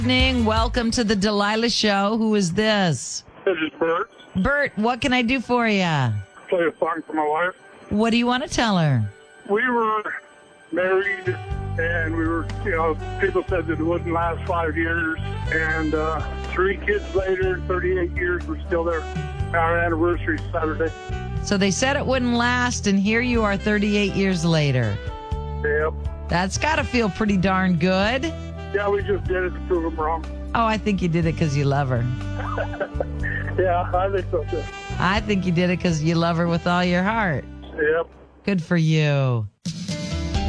Evening. Welcome to the Delilah Show. Who is this? This is Bert. Bert, what can I do for you? Play a song for my wife. What do you want to tell her? We were married, and we were, people said that it wouldn't last 5 years. And 3 kids later, 38 years, we're still there. Our anniversary is Saturday. So they said it wouldn't last, and here you are 38 years later. Yep. That's got to feel pretty darn good. Yeah, we just did it to prove them wrong. Oh, I think you did it because you love her. Yeah, I think so, too. I think you did it because you love her with all your heart. Yep. Good for you.